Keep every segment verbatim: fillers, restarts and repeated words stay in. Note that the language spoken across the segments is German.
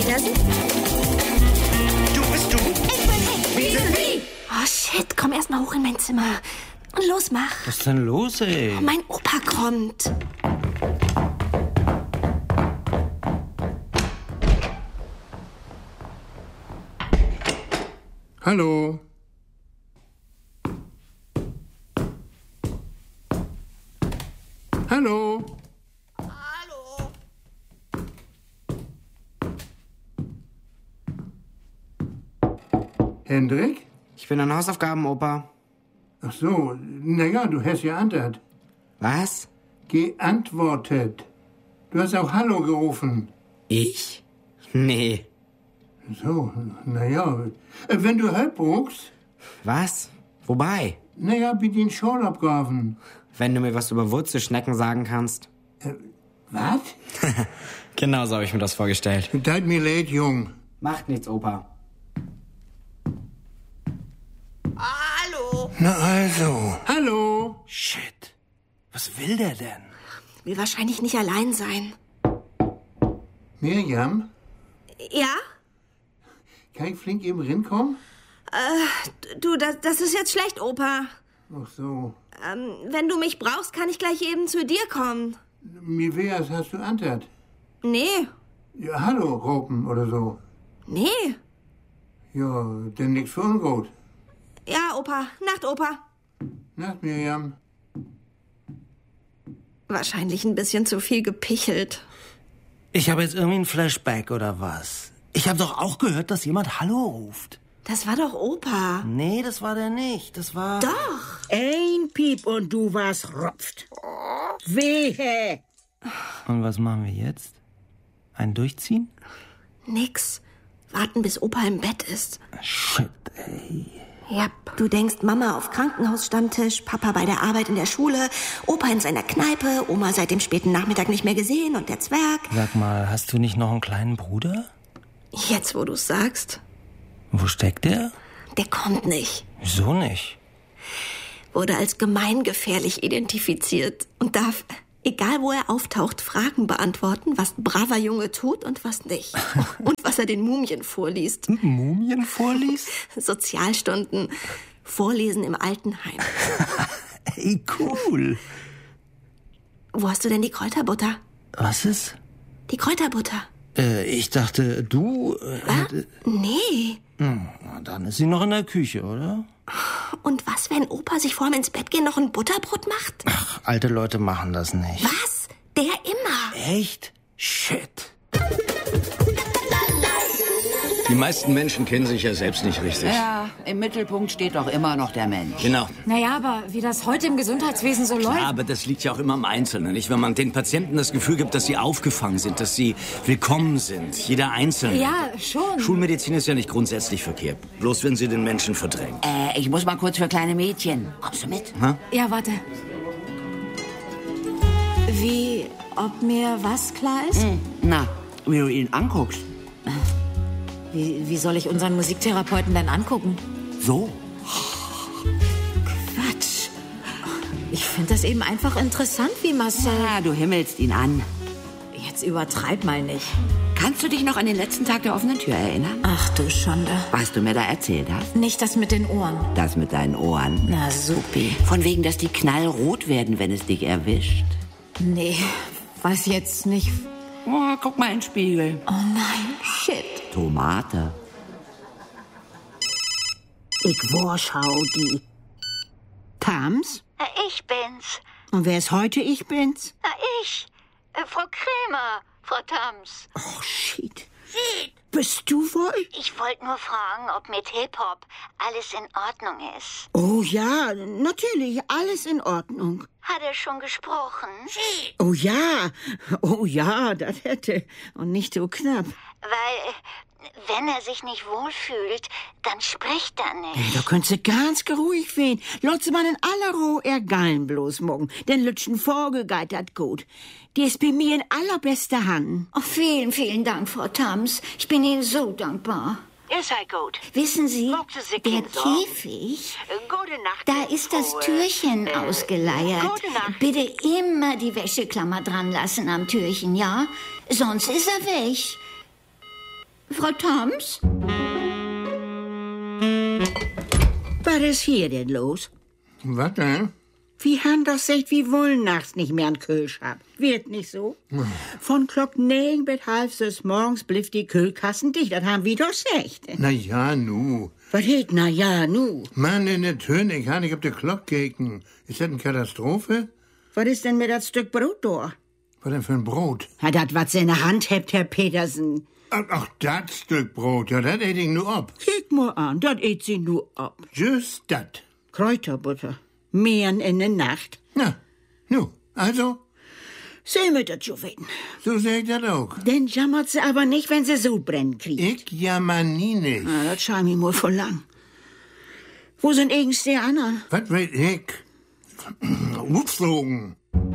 Wer sind? Du bist du? Ich bin ich. Wir sind sie. Oh, shit. Komm erst mal hoch in mein Zimmer. Und los, mach. Was ist denn los, ey? Oh, mein Opa kommt. Hallo. Hallo. Hallo. Hendrik? Ich bin an Hausaufgaben, Opa. Ach so, naja, du hast ja antwortet. Was? Geantwortet. Du hast auch Hallo gerufen. Ich? Nee. So, naja. Wenn du Hilfe brauchst, Was? Wobei? naja, bitte den Schal abgraben. Wenn du mir was über Wurzelschnecken sagen kannst. Was? Genau so habe ich mir das vorgestellt. Tut mir leid, Jung. Macht nichts, Opa. Hallo. Na also. Hallo. Shit. Was will der denn? Will wahrscheinlich nicht allein sein. Mirjam, Ja? kann ich flink eben rinkommen? Du, das, das ist jetzt schlecht, Opa. Ach so. Ähm, wenn du mich brauchst, kann ich gleich eben zu dir kommen. Mir wär's, hast du antwortet. Nee. Ja, hallo, Raupen oder so. Nee. Ja, denn nix für ungut. Ja, Opa. Nacht, Opa. Nacht, Mirjam. Wahrscheinlich ein bisschen zu viel gepichelt. Ich habe jetzt irgendwie ein Flashback oder was? Ich habe doch auch gehört, dass jemand Hallo ruft. Das war doch Opa. Nee, das war der nicht. Das war... Doch. Ein Piep und du warst rupft. Wehe! Und was machen wir jetzt? Ein Durchziehen? Nix. Warten, bis Opa im Bett ist. Shit, ey. Ja, du denkst, Mama auf Krankenhausstammtisch, Papa bei der Arbeit in der Schule, Opa in seiner Kneipe, Oma seit dem späten Nachmittag nicht mehr gesehen und der Zwerg. Sag mal, hast du nicht noch einen kleinen Bruder? Jetzt, wo du's sagst, Wo steckt der? der kommt nicht. Wieso nicht? Wurde als gemeingefährlich identifiziert und darf, egal wo er auftaucht, Fragen beantworten, was ein braver Junge tut und was nicht. Und was er den Mumien vorliest. Mumien vorliest? Sozialstunden, Vorlesen im Altenheim. Ey, cool. Wo hast du denn die Kräuterbutter? Was ist? Die Kräuterbutter. Äh, ich dachte, du... Äh, Was? Nee. hm, na, dann ist sie noch in der Küche, oder? Und was, wenn Opa sich vorm ins Bett gehen noch ein Butterbrot macht? Ach, alte Leute machen das nicht. Was? Der immer. Echt? Shit. Die meisten Menschen kennen sich ja selbst nicht richtig. Ja, im Mittelpunkt steht doch immer noch der Mensch. Genau. Naja, aber wie das heute im Gesundheitswesen so läuft... Ja, aber das liegt ja auch immer am Einzelnen, nicht? Wenn man den Patienten das Gefühl gibt, dass sie aufgefangen sind, dass sie willkommen sind. Jeder Einzelne. Ja, schon. Schulmedizin ist ja nicht grundsätzlich verkehrt. Bloß wenn sie den Menschen verdrängt. Äh, ich muss mal kurz für kleine Mädchen. Kommst du mit? Ha? Ja, warte. Wie, ob mir was klar ist? Hm, na, wie du ihn anguckst. Wie, wie soll ich unseren Musiktherapeuten denn angucken? So? Quatsch. Ich finde das eben einfach interessant, wie Marcel... Ja, du himmelst ihn an. Jetzt übertreib mal nicht. Kannst du dich noch an den letzten Tag der offenen Tür erinnern? Ach du Schande. Was du mir da erzählt hast? Nicht das mit den Ohren. Das mit deinen Ohren. Na, supi. Von wegen, dass die knallrot werden, wenn es dich erwischt. Nee, weiß jetzt nicht... Oh, guck mal in den Spiegel. Oh nein, shit. Tomate. Ich warschau die. Tams? Ich bin's. Und wer ist heute ich bin's? Na, ich. Äh, Frau Krämer, Frau Tams. Oh, shit. Bist du wohl? Ich wollte nur fragen, ob mit Hip-Hop alles in Ordnung ist. Oh ja, natürlich, alles in Ordnung. Hat er schon gesprochen? Oh ja, oh ja, das hätte. Und nicht so knapp. Weil, wenn er sich nicht wohlfühlt, dann spricht er Hey, nicht. da könntest du ganz geruhig werden. Lotze man in aller Ruhe er gallen bloß morgen. Den Lütschen Vogel geht dat gut. Die ist bei mir in allerbester Hand. Oh, vielen, vielen Dank, Frau Tams. Ich bin Ihnen so dankbar. Ihr seid gut. Wissen Sie, Mochte Sie der kein Sorgen. Käfig, Gute Nacht. da ist das Ruhe. Türchen Äh, ausgeleiert. Gute Nacht. Bitte immer die Wäscheklammer dran lassen am Türchen, ja? Sonst ist er weg. Frau Thoms? Was ist hier denn los? Was denn? Wie han das sagt, wie wollen nachts nicht mehr an Kölsch hab. Wird nicht so? Von Glock negen bis halb sechs morgens blieb die Kühlkassen dicht. Das haben wir doch gesagt. Na ja, nu. Was heet na ja, nu? Mann, in der Töne, ich habe nicht auf der Glock gekeken. Ist das eine Katastrophe? Was ist denn mit das Stück Brot da? Was denn für ein Brot? Ja, dat wat sie in der Hand hebt, Herr Petersen. Ach, ach das Stück Brot, ja, das ät ich nur ab. Kick mal an, dat ät sie nur ab. Just dat. Kräuterbutter. Mehren in der Nacht. Na, nu, also? Sie mit das schon weten. So sag ich das auch. Denn jammert sie aber nicht, wenn sie so brennen kriegt. Ich jammer nie nicht. Na, das scheint mir wohl voll lang. Wo sind eigens die anderen? Was weiß ich? Upflogen.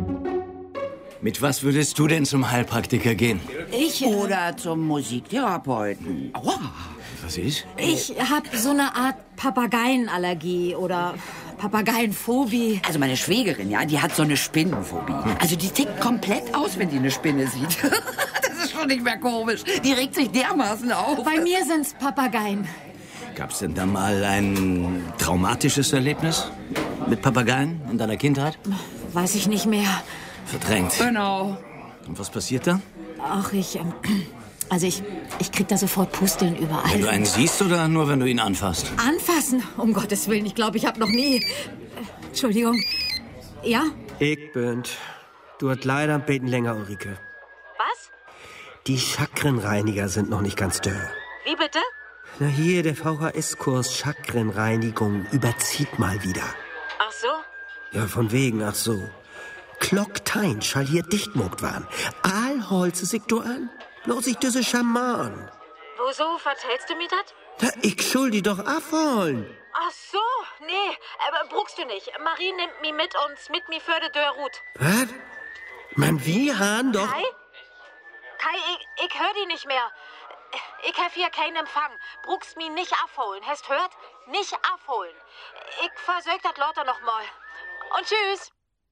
Mit was würdest du denn zum Heilpraktiker gehen? Ich, äh, Oder zum Musiktherapeuten. Aua. Was ist? ich hab so eine Art Papageienallergie oder Papageienphobie. Also meine Schwägerin, ja, die hat so eine Spinnenphobie. Also die tickt komplett aus, wenn die eine Spinne sieht. Das ist schon nicht mehr komisch. Die regt sich dermaßen auf. Bei mir sind's Papageien. Gab's denn da mal ein traumatisches Erlebnis mit Papageien in deiner Kindheit? Weiß ich nicht mehr. Verdrängt. Genau. Und was passiert da? Ach, ich, ähm, also ich, ich krieg da sofort Pusteln überall. Wenn du einen siehst oder nur, wenn du ihn anfasst? Anfassen? Um Gottes Willen, ich glaube, ich habe noch nie... Äh, Entschuldigung. Ja? Ich bin's. Du hast leider ein bisschen länger, Ulrike. Was? Die Chakrenreiniger sind noch nicht ganz dörr. Wie bitte? Na hier, der V H S-Kurs Chakrenreinigung überzieht mal wieder. Ach so? Ja, von wegen, ach so. Klocktein schall hier dichtmuckt waren. All holze sich du an. Bloß ich düsse Schaman. Wieso vertellst du mir das? Na, ich schuld die doch abholen. Ach so, nee, aber brauchst du nicht. Marie nimmt mich mit uns, mit mir für die Dörrut. Was? Man, wir haben doch... Kai? Kai, ich, ich hör die nicht mehr. Ich hab hier keinen Empfang. Brauchst mich nicht abholen. Hast hört? Nicht abholen. Ich versög das lauter noch mal. Und tschüss.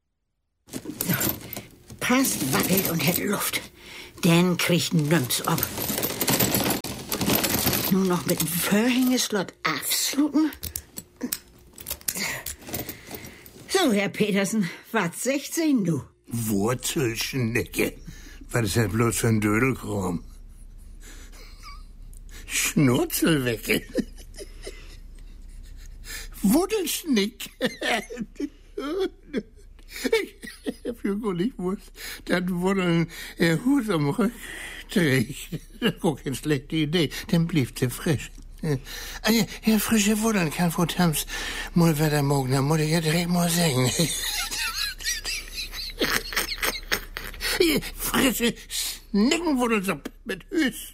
Passt, wackelt und hätt Luft. Dann kriegt nüms ab. Nur noch mit dem Verhängeslot abschlucken. So, Herr Petersen, was sechzehn nu? Wurzelschnecke. Was ist das bloß für ein Dödelkram? Schnurzelwecke. Wuddelschnick. Ich hab ja gar nicht gewusst, dass Wuddeln ihr Hut am Rücken trägt. Guck, eine schlechte Idee. Dann blieb sie frisch. Ah, ja, ja, frische Wuddeln kann Frau Tams mal wieder morgen, da muss ich ja direkt mal sagen. Frische Schneckenwuddelsuppe mit Hüst.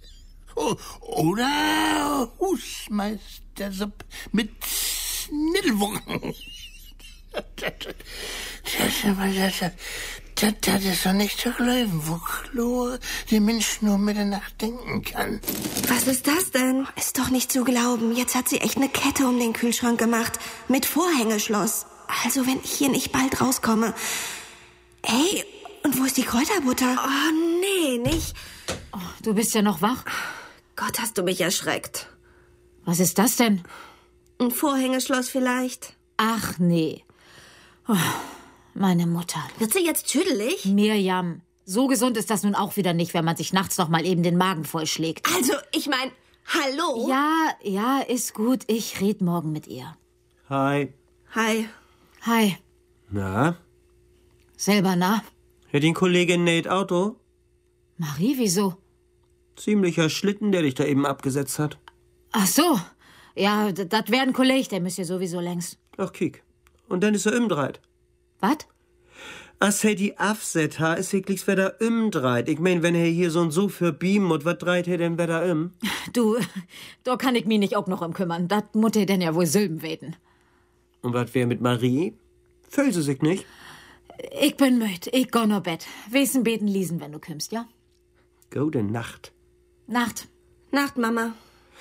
Oder Husmeistersuppe mit Schnittelwurken. Das, das, das, das ist doch nicht zu glauben, wo Chlor der Mensch nur Mitternacht denken kann. Was ist das denn? Ist doch nicht zu glauben. Jetzt hat sie echt eine Kette um den Kühlschrank gemacht. Mit Vorhängeschloss. Also, wenn ich hier nicht bald rauskomme. Hey, und wo ist die Kräuterbutter? Oh, nee, nicht. Oh, du bist ja noch wach. Gott, hast du mich erschreckt. Was ist das denn? Ein Vorhängeschloss vielleicht. Ach, nee. Oh, meine Mutter. Wird sie jetzt tüdelig? Mirjam, so gesund ist das nun auch wieder nicht, wenn man sich nachts noch mal eben den Magen vollschlägt. Also, ich mein, hallo? Ja, ja, ist gut. Ich red morgen mit ihr. Hi. Hi. Hi. Na? Selber, na? Hat die Kollegin Nate Auto? Marie, wieso? Ziemlicher Schlitten, der dich da eben abgesetzt hat. Ach so. Ja, das wär ein Kolleg, der müsst ihr sowieso längst. Ach, kiek. Und dann ist er umdreht. Was? Als er die abset ha, ist wirklich wieder umdreht. Ich mein, wenn er hier so und so für beamen und was dreht er denn wieder um? Du, da kann ich mich nicht auch noch um kümmern. Das muss er denn ja wohl Silben weten. Und was wär mit Marie? Füll sie sich nicht? Ich bin müd. Ich geh nur Bett. Wesen beten lesen, wenn du kümmst, ja? Gute Nacht. Nacht. Nacht, Mama.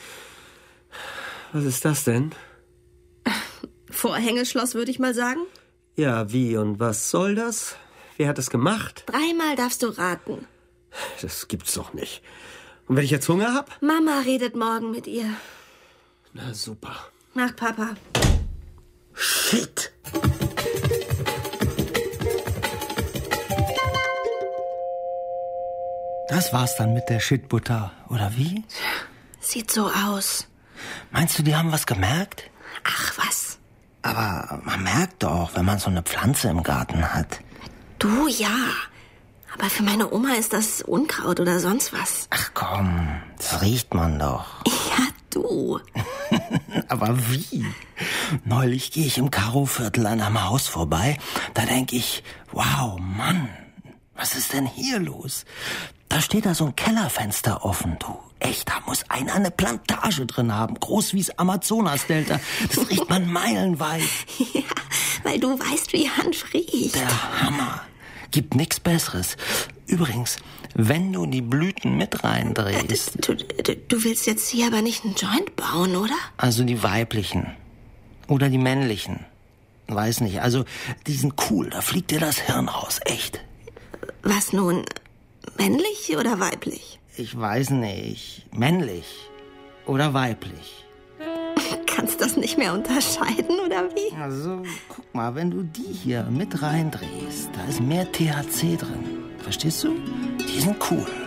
Was ist das denn? Vorhängeschloss, würde ich mal sagen. Ja, wie und was soll das? Wer hat das gemacht? Dreimal darfst du raten. Das gibt's doch nicht. Und wenn ich jetzt Hunger hab? Mama redet morgen mit ihr. Na super. Nach Papa. Shit. Das war's dann mit der Shitbutter, oder wie? Sieht so aus. Meinst du, die haben was gemerkt? Ach, was? Aber man merkt doch, wenn man so eine Pflanze im Garten hat. Du, ja. Aber für meine Oma ist das Unkraut oder sonst was. Ach komm, das riecht man doch. Ja, du. Aber wie? Neulich gehe ich im Karo-Viertel an einem Haus vorbei. Da denke ich, wow, Mann, was ist denn hier los? Da steht da so ein Kellerfenster offen, du. Echt, da muss einer eine Plantage drin haben, groß wie's Amazonas-Delta. Das riecht man meilenweit. Ja, weil du weißt, wie Hanf riecht. Der Hammer. Gibt nix Besseres. Übrigens, wenn du die Blüten mit reindrehst... Du, du, du willst jetzt hier aber nicht einen Joint bauen, oder? Also die weiblichen. Oder die männlichen. Weiß nicht, also die sind cool, da fliegt dir das Hirn raus, echt. Was nun, männlich oder weiblich? Ich weiß nicht. Männlich oder weiblich. Kannst das nicht mehr unterscheiden, oder wie? Also, guck mal, wenn du die hier mit reindrehst, da ist mehr T H C drin. Verstehst du? Die sind cool.